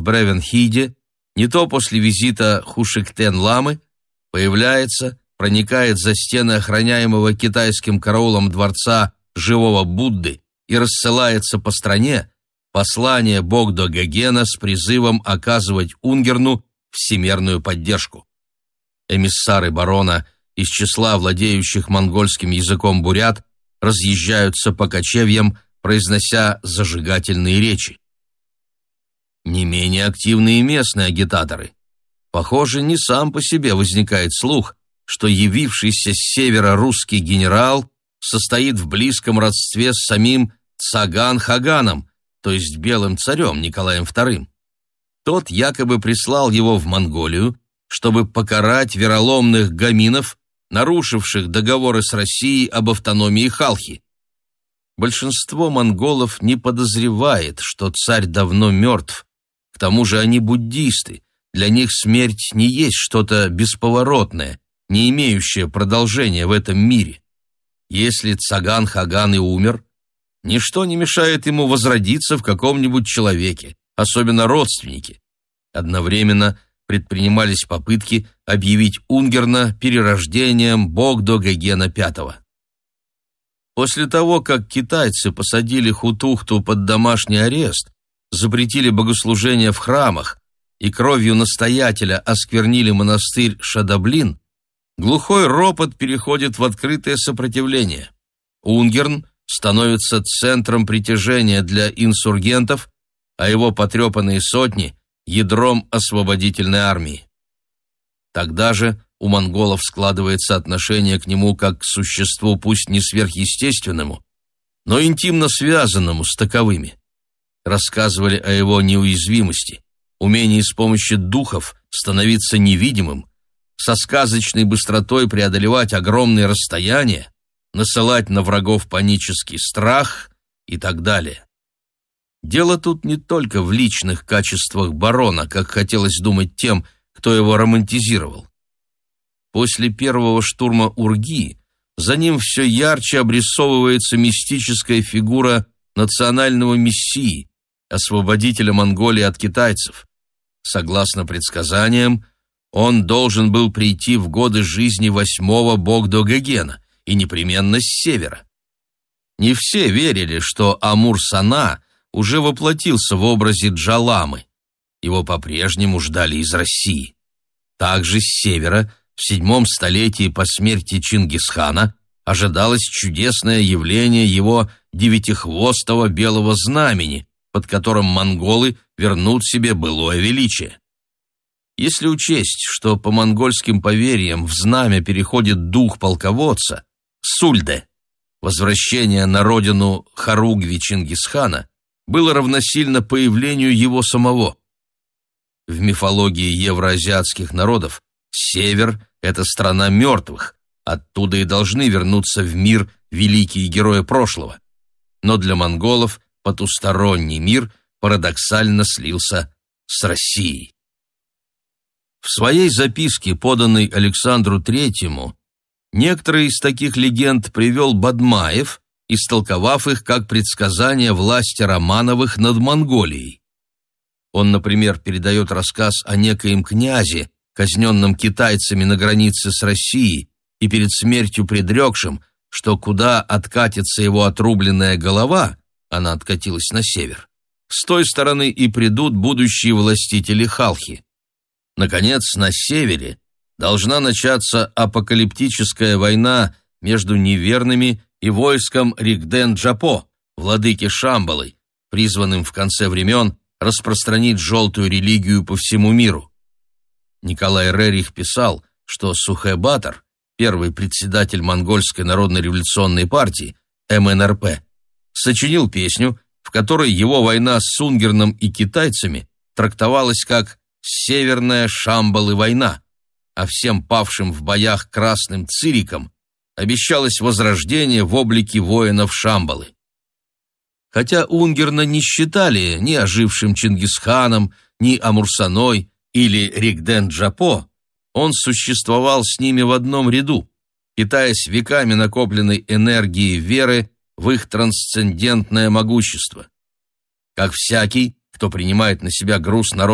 Бревенхиде, не то после визита Хушиктен-ламы, появляется, проникает за стены охраняемого китайским караулом дворца живого Будды и рассылается по стране послание Богдо-Гогена с призывом оказывать Унгерну всемирную поддержку. Эмиссары барона из числа владеющих монгольским языком бурят разъезжаются по кочевьям, произнося зажигательные речи. Не менее активные местные агитаторы. Похоже, не сам по себе возникает слух, что явившийся с севера русский генерал состоит в близком родстве с самим Цаган-Хаганом, то есть Белым царем Николаем II. Тот якобы прислал его в Монголию, чтобы покарать вероломных гаминов, нарушивших договоры с Россией об автономии Халхи. Большинство монголов не подозревает, что царь давно мертв. К тому же они буддисты, для них смерть не есть что-то бесповоротное, не имеющее продолжения в этом мире. Если Цаган-Хаган и умер, ничто не мешает ему возродиться в каком-нибудь человеке, особенно родственники. Одновременно предпринимались попытки объявить Унгерна перерождением Богдо-Гогена V. После того, как китайцы посадили Хутухту под домашний арест, запретили богослужения в храмах и кровью настоятеля осквернили монастырь Шадаблин, глухой ропот переходит в открытое сопротивление. Унгерн становится центром притяжения для инсургентов, а его потрепанные сотни – ядром освободительной армии. Тогда же у монголов складывается отношение к нему как к существу пусть не сверхъестественному, но интимно связанному с таковыми. Рассказывали о его неуязвимости, умении с помощью духов становиться невидимым, со сказочной быстротой преодолевать огромные расстояния, насылать на врагов панический страх и так далее. Дело тут не только в личных качествах барона, как хотелось думать тем, кто его романтизировал. После первого штурма Урги за ним все ярче обрисовывается мистическая фигура национального мессии, освободителя Монголии от китайцев. Согласно предсказаниям, он должен был прийти в годы жизни 8-го Богдо-Гогена и непременно с севера. Не все верили, что Амур-Сана уже воплотился в образе Джаламы. Его по-прежнему ждали из России. Также с севера, в 7 столетии по смерти Чингисхана, ожидалось чудесное явление его девятихвостого белого знамени, под которым монголы вернут себе былое величие. Если учесть, что по монгольским поверьям в знамя переходит дух полководца, Сульде, возвращение на родину хоругви Чингисхана, было равносильно появлению его самого. В мифологии евроазиатских народов север – это страна мертвых, оттуда и должны вернуться в мир великие герои прошлого. Но для монголов потусторонний мир парадоксально слился с Россией. В своей записке, поданной Александру III, некоторые из таких легенд привел Бадмаев, истолковав их как предсказания власти Романовых над Монголией. Он, например, передает рассказ о некоем князе, казненном китайцами на границе с Россией, и перед смертью предрекшим, что куда откатится его отрубленная голова, она откатилась на север, с той стороны и придут будущие властители Халхи. Наконец, на севере должна начаться апокалиптическая война между неверными и войском Ригден-Джапо, владыки Шамбалы, призванным в конце времен распространить желтую религию по всему миру. Николай Рерих писал, что Сухэ-Батор, первый председатель Монгольской народно-революционной партии, МНРП, сочинил песню, в которой его война с Унгерном и китайцами трактовалась как «Северная Шамбалы война», а всем павшим в боях красным цирикам обещалось возрождение в облике воинов Шамбалы. Хотя Унгерна не считали ни ожившим Чингисханом, ни Амурсаной или Ригден-Джапо, он существовал с ними в одном ряду, питаясь веками накопленной энергией веры в их трансцендентное могущество. Как всякий, кто принимает на себя груз народа,